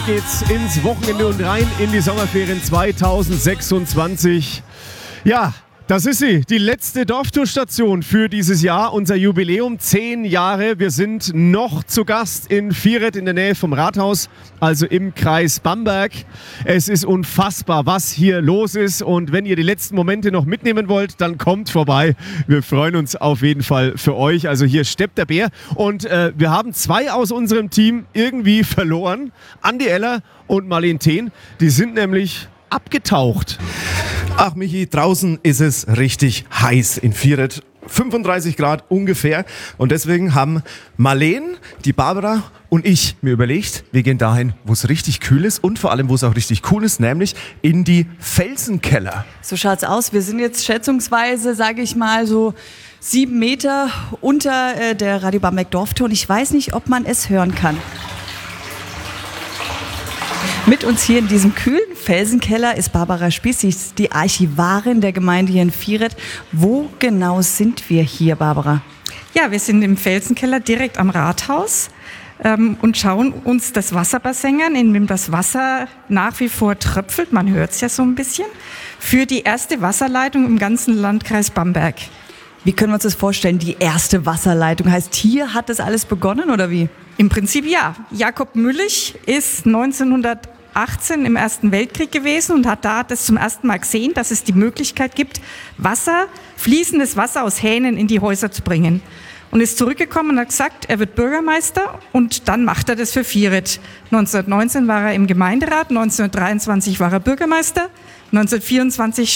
geht's ins Wochenende und rein in die Sommerferien 2026. Ja, das ist sie, die letzte Dorftourstation für dieses Jahr, unser Jubiläum, 10 Jahre. Wir sind noch zu Gast in Vieret in der Nähe vom Rathaus, also im Kreis Bamberg. Es ist unfassbar, was hier los ist, und wenn ihr die letzten Momente noch mitnehmen wollt, dann kommt vorbei. Wir freuen uns auf jeden Fall für euch. Also hier steppt der Bär, und wir haben 2 aus unserem Team irgendwie verloren. Andi Eller und Marlene Thehn, die sind nämlich abgetaucht. Ach Michi, draußen ist es richtig heiß in Vieret. 35 Grad ungefähr. Und deswegen haben Marlene, die Barbara und ich mir überlegt, wir gehen dahin, wo es richtig kühl ist und vor allem, wo es auch richtig cool ist, nämlich in die Felsenkeller. So schaut's aus. Wir sind jetzt schätzungsweise, sage ich mal, so 7 Meter unter der Radio Bamberg Dorftour. Und ich weiß nicht, ob man es hören kann. Mit uns hier in diesem kühlen Felsenkeller ist Barbara Spieß, die Archivarin der Gemeinde hier in Vieret. Wo genau sind wir hier, Barbara? Ja, wir sind im Felsenkeller direkt am Rathaus und schauen uns das Wasserbassin an, in dem das Wasser nach wie vor tröpfelt, man hört es ja so ein bisschen, für die erste Wasserleitung im ganzen Landkreis Bamberg. Wie können wir uns das vorstellen, die erste Wasserleitung? Heißt, hier hat das alles begonnen, oder wie? Im Prinzip ja. Jakob Müllich ist 1918 im Ersten Weltkrieg gewesen und hat da das zum ersten Mal gesehen, dass es die Möglichkeit gibt, fließendes Wasser aus Hähnen in die Häuser zu bringen. Und ist zurückgekommen und hat gesagt, er wird Bürgermeister, und dann macht er das für Vieret. 1919 war er im Gemeinderat, 1923 war er Bürgermeister, 1924